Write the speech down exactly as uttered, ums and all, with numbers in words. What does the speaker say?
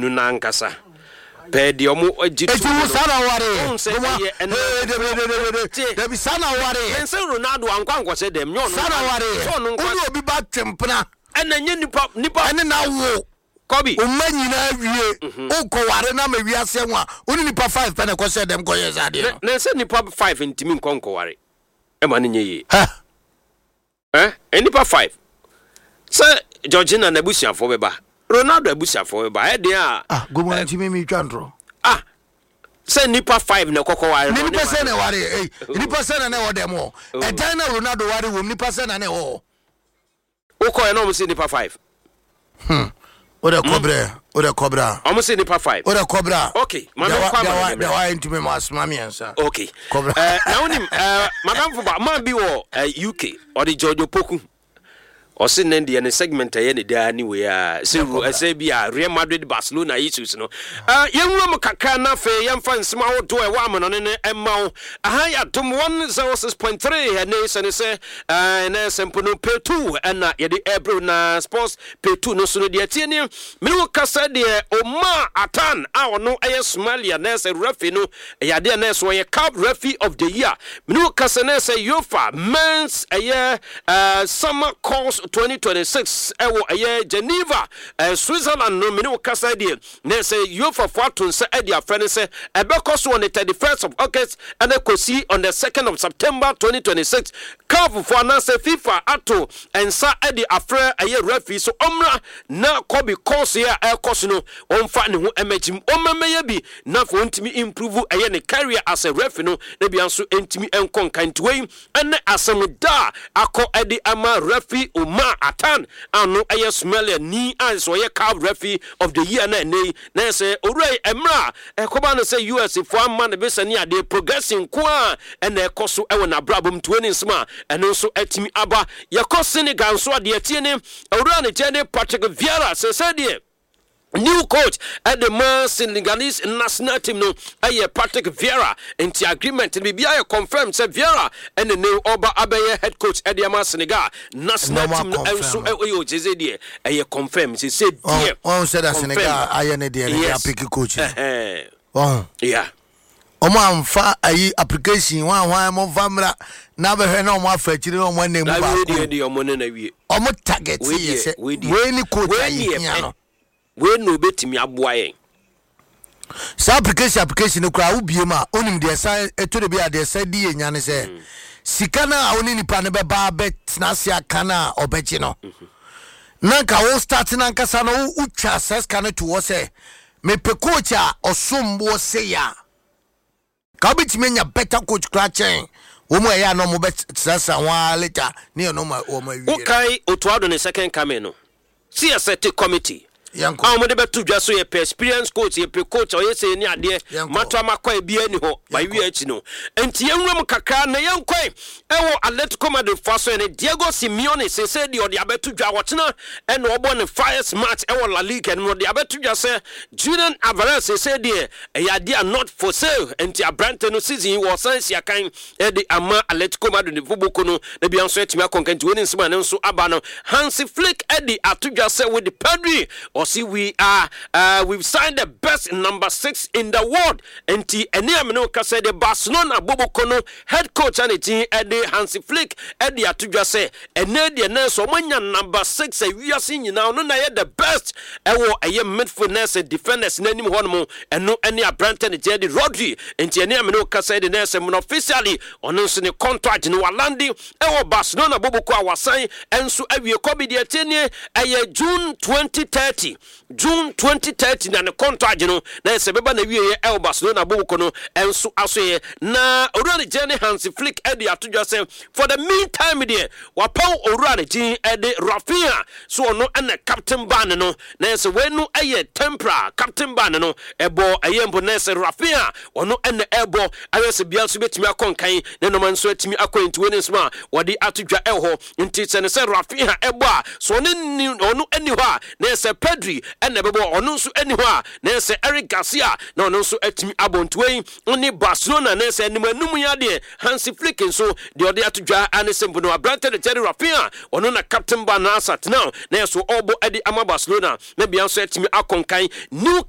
mmienu na nkasa pedi omo agitu etu sana ware de bi sana ware ense Ronaldo ankwankwa se dem nyo no sana ware so no nkwa obi ba tempena ena nye nipa nipa ene na wo Kobi o manyina wie o ko ware na ma wi ase ho a oni nipa five pe na ko se dem ko yes ade no na se nipa five ntimi nkonko ware e ma nye yi ha eh nipa five se Georgina na busiafo beba Ronaldo abusiafo beba e de a ah gomo ntimi mi twandro ah se nipa five na kokko ware nipa se na ware eh nipa se na na wo dem o e dan na Ronaldo ware wo nipa se na na wo o ko e no mo se nipa five hmm Oda cobra, oda cobra. Almost in the five. Oda cobra. Okay, madam Kwame. They were into me mas mami ansa. Okay. Cobra. Uh, now him uh madam Fuba man be wo uh, U K or the George Opoku. Or sin India and segment any day anyway uh so say be a Real Madrid Barcelona issues no. Uh young woman kakana fe young fan small to a woman on an emma. A high at one zero six point three and they say uh and sempono pay two and uh yedi April na sports pay two no so the tiene. Me kasa de Omar Atan our no air Somalia nurse referee no ya de nurse we cup referee of the year. Me kasa nurse UEFA men's a year uh summer course twenty twenty-six ewo aye Geneva uh, Switzerland no mini kasa die na say UEFA fortune say e dia friend say e be cost on the thirty-first of August and e kosi on the second of September twenty twenty-six CAF for na say FIFA ato ensa e di afre aye referee so omra na Kobe course ya e course no omfa ne ho emagim omameye bi na for ntimi improve aye ne career as a referee no na bia so ntimi enkon kantwei ene asem da akọ e di ama referee Ma Atan anu aye Somalia ni as oye cab referee of the year na nei na say orai emra e koba no say U S for man be sani ade progressing kwa and e koso e wona brabom twenty nsma eno so atimi aba ye ko Senegal so ade atie ne orai ne tene Patrick Vieira say say de new coach at the man Senegalese national team no aye Patrick Vieira into agreement to be confirmed say Vieira and the new Oba Abaye head coach at the man Senegal national team no so ayo jeze die aye confirm say say there oh said that Senegal aye ne there they pick coach eh oh yeah omo amfa ayi application wan wan mo famra na be hwe na omo afachiri no mo na mu ba ko die omo na wi omo target yes we ni coach ayi no we no betimi aboa yen sa application application no kra ubie ma onim de sa eto de bia de sa di enya ne se sika na oni nipa ne be ba bet na sia kana obechi no na ka wo start na nkasa no utwa ses kana to wo se me pe coach a osombo se ya ka betimi nya better coach kra chen wo mo ya no mo bet sasa wa later ne no ma wo ma wi okay otuado ne second coming no C S T committee yanko ah mo de betu dwa so ye experience coach ye coach o ye se ni ade mato amakwa bi ani ho ba wi achi no enti yenwem kakra na yanko ewo Atletico Madrid faso ne Diego Simeone se se di o de abetu dwa wotena e no obo ne first match ewo La Liga no de abetu dwa se Julian Alvarez se se di e ya dia not for sale enti abrante no season wo sansi akan e de ama Atletico Madrid football ko no na bia so etimi akonkanti woni nsima ne nso aba no Hansi Flick e de atudwa se with the Pedri. See, we are uh, we've signed the best number six in the world. And T and no kase the Barcelona Bobo Kono head coach and the Eddie Hansi Flick Eddie Atuja say and Eddie Nelson manya number six we are seeing now no na the best ewo aye midfielders defenders nanim hono and no any Branton Jedi Rodri and T and no kase the Nelson officially on the contract no Walandi ewo Barcelona Bobo Ko awasan enso awie kobi de tenye aye June twenty thirty June twenty thirty na the contract no na se beba na wie El Barcelona Bobo no enso asoye na Orani Jenny Hansi Flick Eddie atudwa say for the meantime there wapau Orani Jenny Eddie Rafinha so no and the captain ban no na se we no aye tempera captain ban no ebo aye mbo na se Rafinha ono and the ebo aye se bia so betimi akonkan na no man so atimi akwenti we nsma wodi atudwa eho nti se ne se Rafinha ebo a so ne ono ani ho a na se Pedri and nebebo ono nso ani ho a na se Eric Garcia na ono nso atimi abontuwe oni Barcelona na se animanum ya de Hansi Flick nso de ode atudwa ane sembo no abrante de Terry Rafinha ono na captain ba na asat now na so obo edi ama Barcelona na bia nso atimi akonkan new